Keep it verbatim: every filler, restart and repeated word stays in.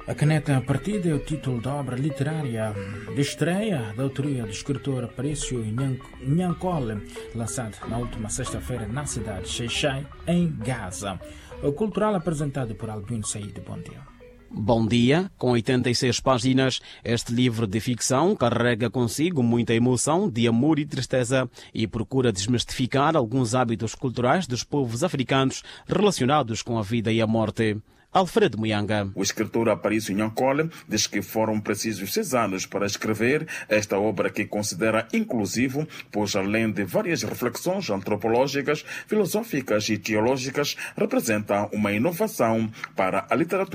A Caneta Partida é o título da obra literária de estreia da autoria do escritor Aparício Nhankole, lançado na última sexta-feira na cidade de Xai-Xai, em Gaza. O cultural apresentado por Albino Said. Bom dia. Bom dia. Com oitenta e seis páginas, este livro de ficção carrega consigo muita emoção de amor e tristeza e procura desmistificar alguns hábitos culturais dos povos africanos relacionados com a vida e a morte. Alfredo Muyanga. O escritor Aparício Nhankole diz que foram precisos seis anos para escrever esta obra que considera inclusivo, pois além de várias reflexões antropológicas, filosóficas e teológicas, representa uma inovação para a literatura